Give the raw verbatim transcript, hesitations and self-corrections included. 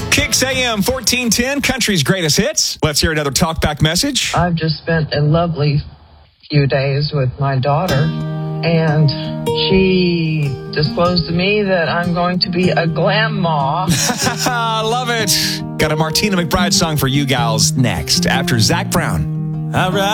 Kicks A M fourteen ten, country's greatest hits. Let's hear another talkback message. I've just spent a lovely few days with my daughter, and she disclosed to me that I'm going to be a glamma. I love it. Got a Martina McBride song for you gals next after Zach Brown. All right.